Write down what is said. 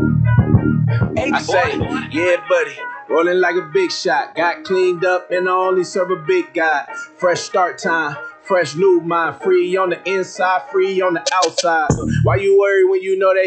I say, yeah, buddy. Rolling like a big shot. Got cleaned up and I only serve a big guy. Fresh start time. Fresh new mind. Free on the inside. Free on the outside. Why you worry when you know that